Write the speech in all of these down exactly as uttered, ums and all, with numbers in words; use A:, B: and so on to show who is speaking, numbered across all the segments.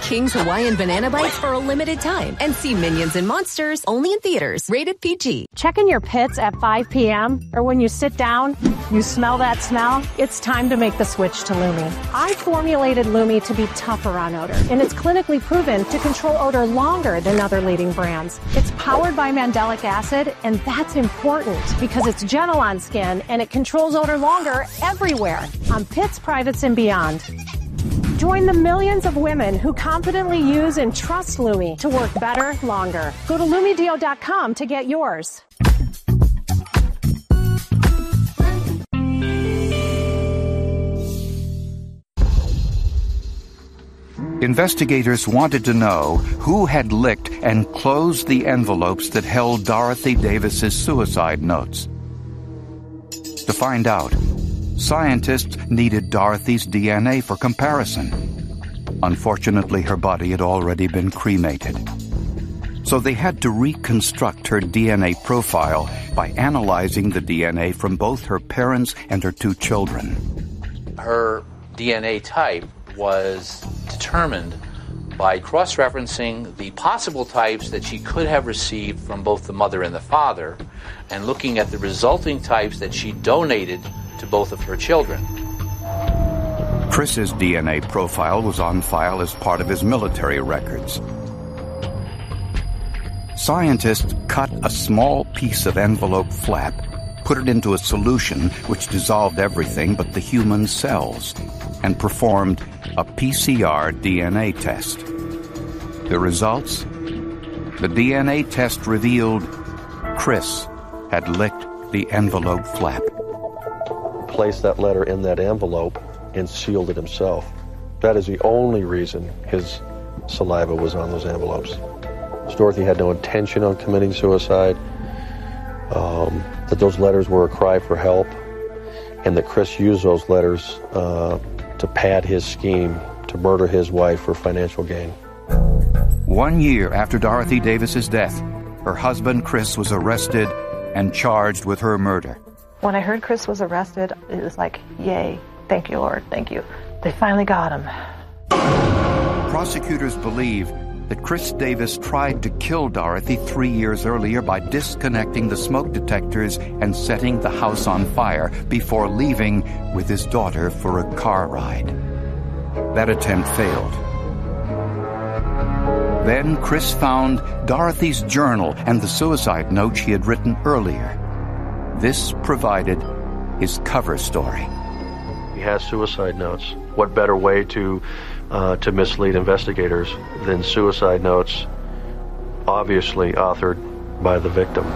A: King's Hawaiian Banana Bites for a limited time and see Minions and Monsters only in theaters. Rated P G.
B: Checking your pits at five p.m. or when you sit down, you smell that smell? It's time to make the switch to Lumi. I formulated Lumi to be tougher on odor, and it's clinically proven to control odor longer than other leading brands. It's powered by mandelic acid, and that's important because it's gentle on skin and it controls odor longer everywhere, on pits, privates, and beyond. Join the millions of women who confidently use and trust Lumi to work better, longer. Go to Lumideo dot com to get yours.
C: Investigators wanted to know who had licked and closed the envelopes that held Dorothy Davis's suicide notes. To find out, scientists needed Dorothy's D N A for comparison. Unfortunately, her body had already been cremated. So they had to reconstruct her D N A profile by analyzing the D N A from both her parents and her two children.
D: Her D N A type was determined by cross-referencing the possible types that she could have received from both the mother and the father, and looking at the resulting types that she donated to both of her children.
C: Chris's D N A profile was on file as part of his military records. Scientists cut a small piece of envelope flap, put it into a solution which dissolved everything but the human cells, and performed a P C R D N A test. The results? The D N A test revealed Chris had licked the envelope flap.
E: Placed that letter in that envelope and sealed it himself. That is the only reason his saliva was on those envelopes. Dorothy had no intention on committing suicide, um, that those letters were a cry for help, and that Chris used those letters uh, to pad his scheme to murder his wife for financial gain.
C: One year after Dorothy Davis's death, her husband Chris was arrested and charged with her murder.
F: When I heard Chris was arrested, it was like, yay, thank you, Lord, thank you. They finally got him.
C: Prosecutors believe that Chris Davis tried to kill Dorothy three years earlier by disconnecting the smoke detectors and setting the house on fire before leaving with his daughter for a car ride. That attempt failed. Then Chris found Dorothy's journal and the suicide note she had written earlier. This provided his cover story.
E: He has suicide notes. What better way to uh, to mislead investigators than suicide notes, obviously authored by the victim?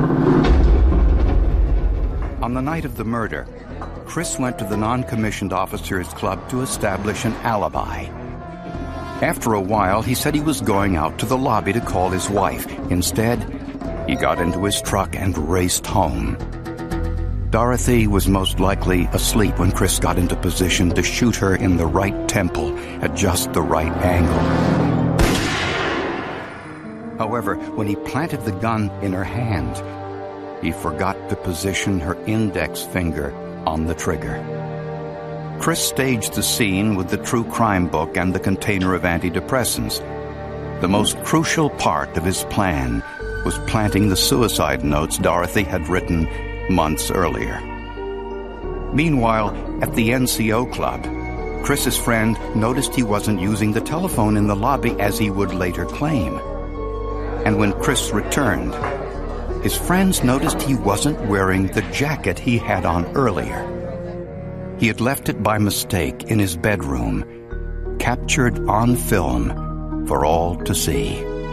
C: On the night of the murder, Chris went to the non-commissioned officers club to establish an alibi. After a while, he said he was going out to the lobby to call his wife. Instead, he got into his truck and raced home. Dorothy was most likely asleep when Chris got into position to shoot her in the right temple at just the right angle. However, when he planted the gun in her hand, he forgot to position her index finger on the trigger. Chris staged the scene with the true crime book and the container of antidepressants. The most crucial part of his plan was planting the suicide notes Dorothy had written months earlier. Meanwhile, at the N C O club, Chris's friend noticed he wasn't using the telephone in the lobby as he would later claim. And when Chris returned, his friends noticed he wasn't wearing the jacket he had on earlier. He had left it by mistake in his bedroom, captured on film for all to see.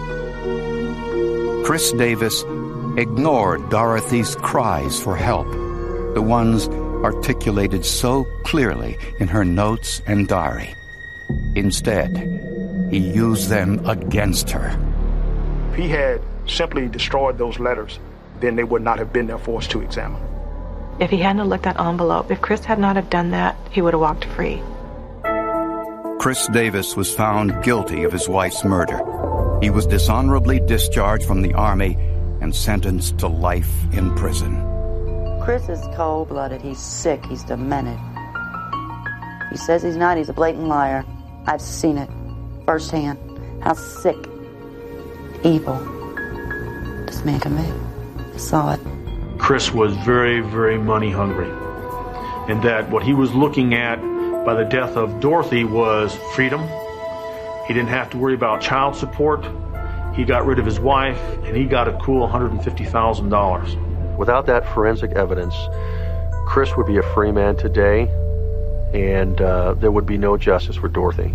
C: Chris Davis ignored Dorothy's cries for help, the ones articulated so clearly in her notes and diary. Instead, he used them against her.
G: If he had simply destroyed those letters, then they would not have been there for us to examine.
F: If he hadn't looked at that envelope, if Chris had not have done that, he would have walked free.
C: Chris Davis was found guilty of his wife's murder. He was dishonorably discharged from the Army and sentenced to life in prison.
H: Chris is cold-blooded. He's sick. He's demented. He says he's not. He's a blatant liar. I've seen it. firsthand how sick, evil this man can be. I saw it.
I: Chris was very, very money hungry. And that what he was looking at by the death of Dorothy was freedom. He didn't have to worry about child support. He got rid of his wife, and he got a cool one hundred fifty thousand dollars.
E: Without that forensic evidence, Chris would be a free man today, and uh, there would be no justice for Dorothy.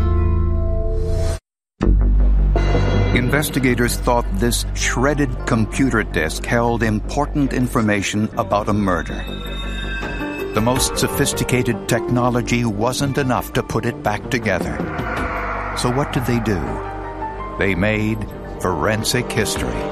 C: Investigators thought this shredded computer disk held important information about a murder. The most sophisticated technology wasn't enough to put it back together. So what did they do? They made forensic history.